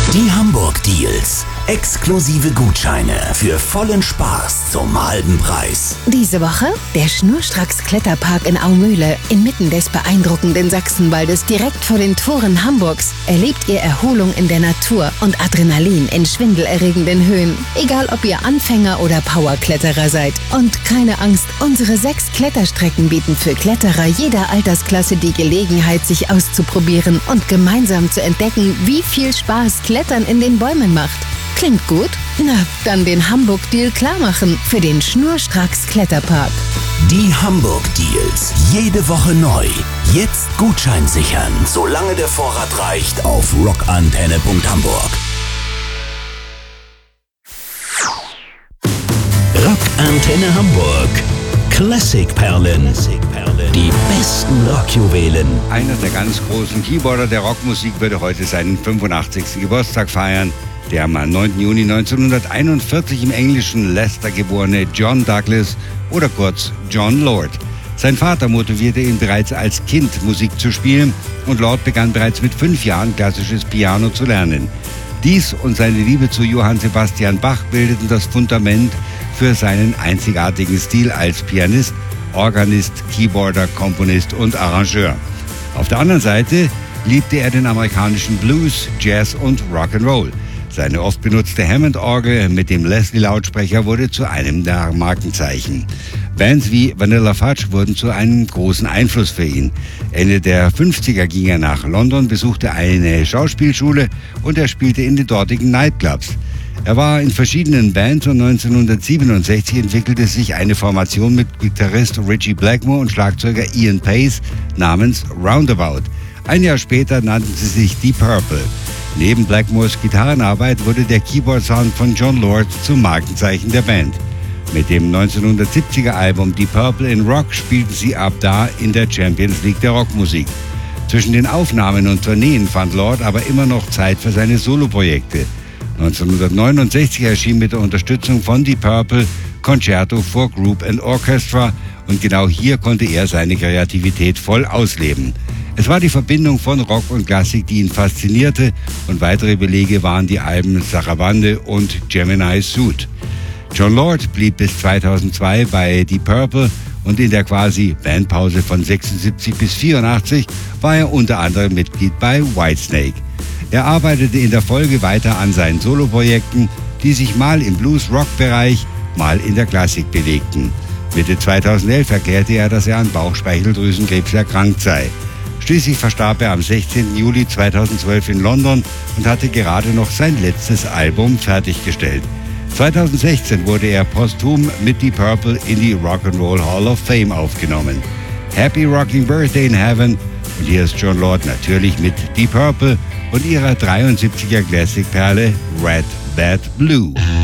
Die Hamburg Deals. Exklusive Gutscheine für vollen Spaß zum halben Preis. Diese Woche der Schnurstracks Kletterpark in Aumühle. Inmitten des beeindruckenden Sachsenwaldes, direkt vor den Toren Hamburgs, erlebt ihr Erholung in der Natur und Adrenalin in schwindelerregenden Höhen. Egal ob ihr Anfänger oder Powerkletterer seid. Und keine Angst, unsere 6 Kletterstrecken bieten für Kletterer jeder Altersklasse die Gelegenheit, sich auszuprobieren und gemeinsam zu entdecken, wie viel Spaß Klettern in den Bäumen macht. Klingt gut? Na, dann den Hamburg-Deal klarmachen für den Schnurstracks Kletterpark. Die Hamburg Deals. Jede Woche neu. Jetzt Gutschein sichern, solange der Vorrat reicht, auf rockantenne.hamburg. Rockantenne Hamburg. Klassikperlen. Die besten Rockjuwelen. Einer der ganz großen Keyboarder der Rockmusik würde heute seinen 85. Geburtstag feiern. Der am 9. Juni 1941 im englischen Leicester geborene John Douglas oder kurz Jon Lord. Sein Vater motivierte ihn bereits als Kind, Musik zu spielen, und Lord begann bereits mit 5 Jahren klassisches Piano zu lernen. Dies und seine Liebe zu Johann Sebastian Bach bildeten das Fundament für seinen einzigartigen Stil als Pianist, Organist, Keyboarder, Komponist und Arrangeur. Auf der anderen Seite liebte er den amerikanischen Blues, Jazz und Rock'n'Roll. Seine oft benutzte Hammond-Orgel mit dem Leslie-Lautsprecher wurde zu einem der Markenzeichen. Bands wie Vanilla Fudge wurden zu einem großen Einfluss für ihn. Ende der 50er ging er nach London, besuchte eine Schauspielschule und er spielte in den dortigen Nightclubs. Er war in verschiedenen Bands und 1967 entwickelte sich eine Formation mit Gitarrist Ritchie Blackmore und Schlagzeuger Ian Pace namens Roundabout. Ein Jahr später nannten sie sich Deep Purple. Neben Blackmores Gitarrenarbeit wurde der Keyboard-Sound von Jon Lord zum Markenzeichen der Band. Mit dem 1970er Album Deep Purple in Rock spielten sie ab da in der Champions League der Rockmusik. Zwischen den Aufnahmen und Tourneen fand Lord aber immer noch Zeit für seine Soloprojekte. 1969 erschien mit der Unterstützung von Deep Purple Concerto for Group and Orchestra, und genau hier konnte er seine Kreativität voll ausleben. Es war die Verbindung von Rock und Klassik, die ihn faszinierte, und weitere Belege waren die Alben Sarabande und Gemini Suit. Jon Lord blieb bis 2002 bei Deep Purple, und in der quasi Bandpause von 76 bis 84 war er unter anderem Mitglied bei Whitesnake. Er arbeitete in der Folge weiter an seinen Soloprojekten, die sich mal im Blues-Rock-Bereich, mal in der Klassik bewegten. Mitte 2011 erklärte er, dass er an Bauchspeicheldrüsenkrebs erkrankt sei. Schließlich verstarb er am 16. Juli 2012 in London und hatte gerade noch sein letztes Album fertiggestellt. 2016 wurde er posthum mit Deep Purple in die Rock'n'Roll Hall of Fame aufgenommen. Happy Rocking Birthday in Heaven, und hier ist Jon Lord natürlich mit Deep Purple und ihrer 73er Classic-Perle Red, Bad, Blue.